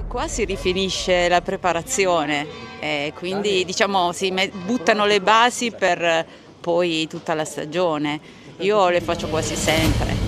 Qua si rifinisce la preparazione, quindi diciamo buttano le basi per poi tutta la stagione. Io le faccio quasi sempre.